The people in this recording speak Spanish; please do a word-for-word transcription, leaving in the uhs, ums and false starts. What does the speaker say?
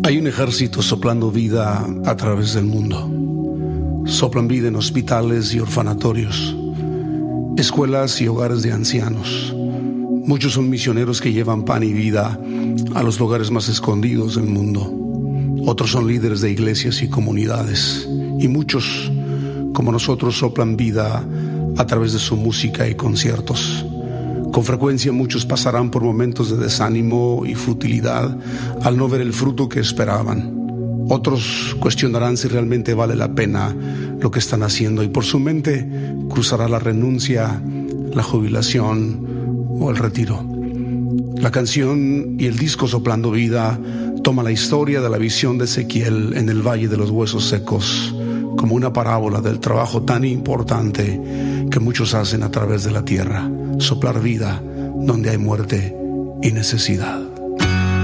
Hay un ejército soplando vida a través del mundo. Soplan vida en hospitales y orfanatorios, escuelas y hogares de ancianos. Muchos son misioneros que llevan pan y vida a los lugares más escondidos del mundo. Otros son líderes de iglesias y comunidades. Y muchos, como nosotros, soplan vida a través de su música y conciertos. Con frecuencia muchos pasarán por momentos de desánimo y futilidad al no ver el fruto que esperaban. Otros cuestionarán si realmente vale la pena lo que están haciendo y por su mente cruzará la renuncia, la jubilación o el retiro. La canción y el disco Soplando Vida toma la historia de la visión de Ezequiel en el Valle de los Huesos Secos como una parábola del trabajo tan importante que muchos hacen a través de la tierra, soplar vida donde hay muerte y necesidad.